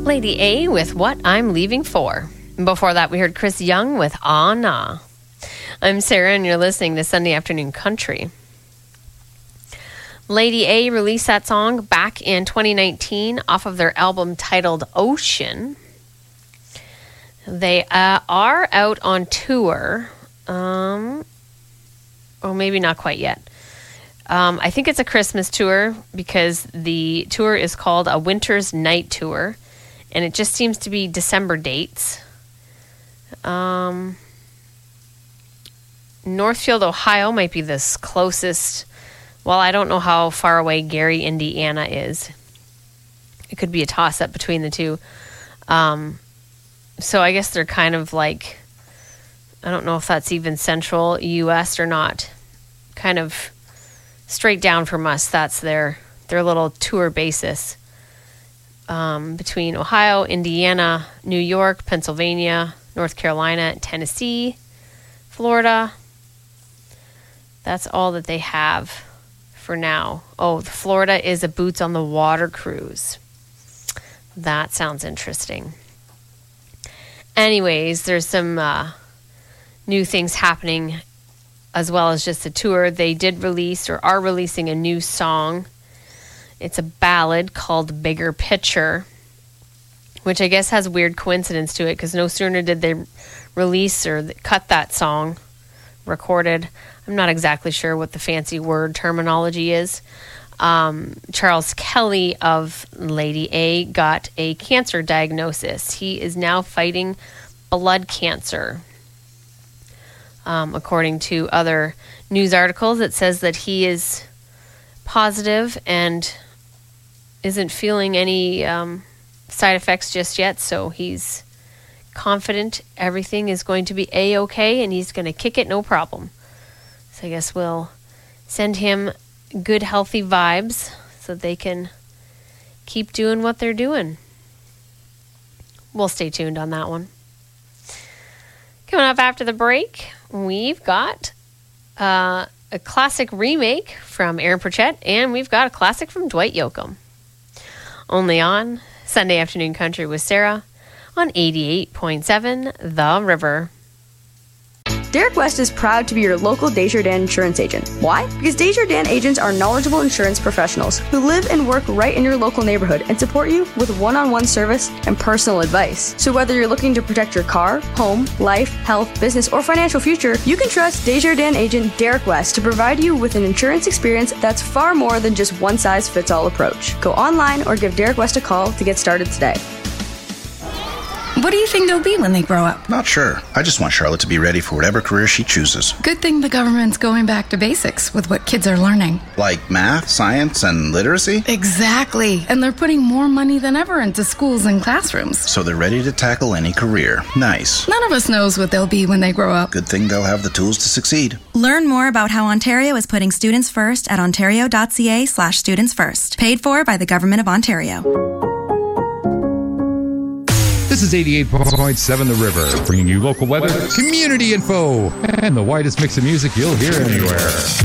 Lady A with What I'm Leaving For. Before that, we heard Chris Young with Ah Nah. I'm Sarah, and you're listening to Sunday Afternoon Country. Lady A released that song back in 2019 off of their album titled Ocean. They are out on tour. Well, maybe not quite yet. I think it's a Christmas tour because the tour is called a Winter's Night Tour, and it just seems to be December dates. Northfield, Ohio might be this closest. Well, I don't know how far away Gary, Indiana is. It could be a toss-up between the two. So I guess they're kind of like, I don't know if that's even central U.S. or not. Kind of straight down from us. That's their little tour basis. Between Ohio, Indiana, New York, Pennsylvania, North Carolina, Tennessee, Florida. That's all that they have for now. Oh, Florida is a Boots on the Water cruise. That sounds interesting. Anyways, there's some new things happening as well as just the tour. They did release or are releasing a new song. It's a ballad called Bigger Picture, which I guess has a weird coincidence to it because no sooner did they release or cut that song, recorded. I'm not exactly sure what the fancy word terminology is. Charles Kelly of Lady A got a cancer diagnosis. He is now fighting blood cancer. According to other news articles, it says that he is positive and isn't feeling any side effects just yet, so he's confident everything is going to be A-okay and he's going to kick it no problem. So I guess we'll send him good, healthy vibes so they can keep doing what they're doing. We'll stay tuned on that one. Coming up after the break, we've got a classic remake from Aaron Pritchett, and we've got a classic from Dwight Yoakam. Only on Sunday Afternoon Country with Sarah on 88.7 The River. Derek West is proud to be your local Desjardins insurance agent. Why? Because Desjardins agents are knowledgeable insurance professionals who live and work right in your local neighborhood and support you with one-on-one service and personal advice. So whether you're looking to protect your car, home, life, health, business, or financial future, you can trust Desjardins agent Derek West to provide you with an insurance experience that's far more than just one-size-fits-all approach. Go online or give Derek West a call to get started today. What do you think they'll be when they grow up? Not sure. I just want Charlotte to be ready for whatever career she chooses. Good thing the government's going back to basics with what kids are learning. Like math, science, and literacy? Exactly. And they're putting more money than ever into schools and classrooms. So they're ready to tackle any career. Nice. None of us knows what they'll be when they grow up. Good thing they'll have the tools to succeed. Learn more about how Ontario is putting students first at ontario.ca/students first. Paid for by the Government of Ontario. This is 88.7 The River, bringing you local weather, community info, and the widest mix of music you'll hear anywhere.